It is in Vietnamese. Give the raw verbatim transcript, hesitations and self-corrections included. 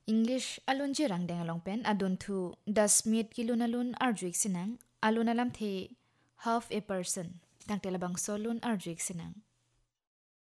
English alun je rang deng along pen adun thu dasmit kilun alun arjuik sinang alun alam the half a person tang telabang solun arjuik sinang